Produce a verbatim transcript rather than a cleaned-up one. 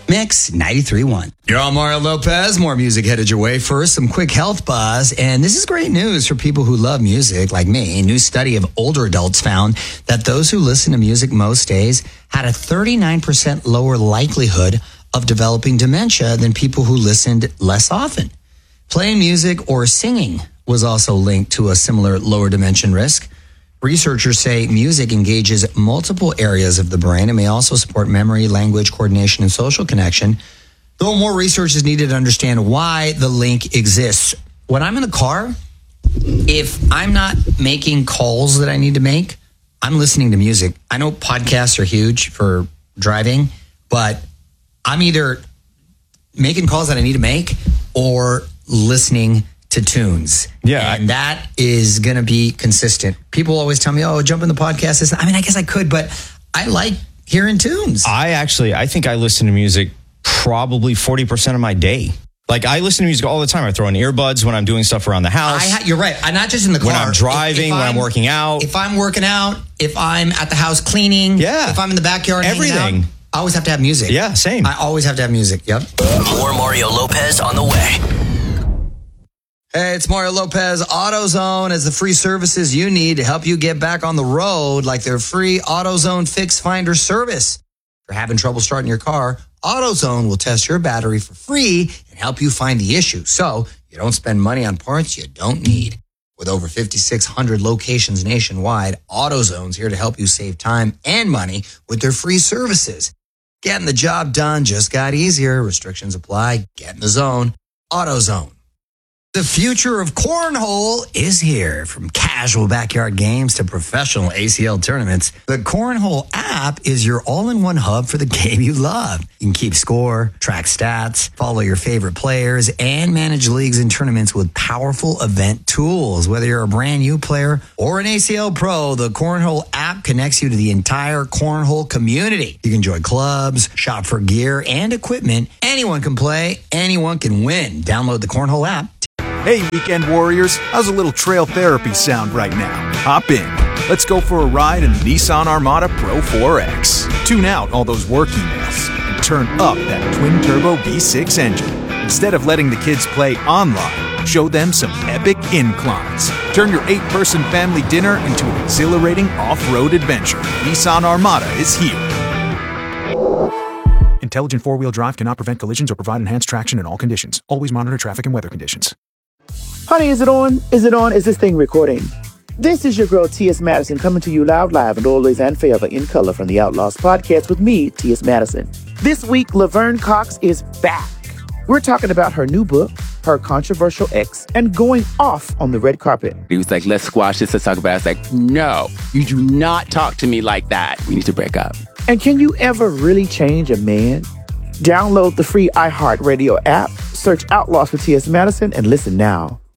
Mix ninety-three point one. You're on Mario Lopez. More music headed your way. First, some quick health buzz. And this is great news for people who love music like me. A new study of older adults found that those who listen to music most days had a thirty-nine percent lower likelihood of developing dementia than people who listened less often. Playing music or singing was also linked to a similar lower dementia risk. Researchers say music engages multiple areas of the brain and may also support memory, language, coordination, and social connection. Though more research is needed to understand why the link exists. When I'm in the car, if I'm not making calls that I need to make, I'm listening to music. I know podcasts are huge for driving, but I'm either making calls that I need to make or listening to tunes. Yeah. And that is going to be consistent. People always tell me, oh, jump in the podcast. I mean, I guess I could, but I like hearing tunes. I actually, I think I listen to music probably forty percent of my day. Like, I listen to music all the time. I throw in earbuds when I'm doing stuff around the house. I ha- you're right. I'm not just in the car. When I'm driving, if, if when I'm, I'm working out. If I'm working out, if I'm at the house cleaning. Yeah. If I'm in the backyard Everything. hanging out, I always have to have music. Yeah, same. I always have to have music. Yep. More Mario Lopez on the way. Hey, it's Mario Lopez. AutoZone is the free services you need to help you get back on the road, like their free AutoZone Fix Finder service. If you're having trouble starting your car, AutoZone will test your battery for free and help you find the issue, so you don't spend money on parts you don't need. With over fifty-six hundred locations nationwide, AutoZone's here to help you save time and money with their free services. Getting the job done just got easier. Restrictions apply. Get in the zone. AutoZone. The future of cornhole is here. From casual backyard games to professional A C L tournaments, the Cornhole app is your all-in-one hub for the game you love. You can keep score, track stats, follow your favorite players, and manage leagues and tournaments with powerful event tools. Whether you're a brand new player or an A C L pro, the Cornhole app connects you to the entire cornhole community. You can join clubs, shop for gear and equipment. Anyone can play, anyone can win. Download the Cornhole app. Hey, weekend warriors, how's a little trail therapy sound right now? Hop in. Let's go for a ride in the Nissan Armada Pro four X. Tune out all those work emails and turn up that twin-turbo V six engine. Instead of letting the kids play online, show them some epic inclines. Turn your eight-person family dinner into an exhilarating off-road adventure. Nissan Armada is here. Intelligent four-wheel drive cannot prevent collisions or provide enhanced traction in all conditions. Always monitor traffic and weather conditions. Honey, is it on? Is it on? Is this thing recording? This is your girl, T S. Madison, coming to you loud, live, and always and forever in color from the Outlaws podcast with me, T S. Madison. This week, Laverne Cox is back. We're talking about her new book, her controversial ex, and going off on the red carpet. He was like, let's squash this, let's talk about it. I was like, no, you do not talk to me like that. We need to break up. And can you ever really change a man? Download the free iHeartRadio app, search Outlaws for T S. Madison, and listen now.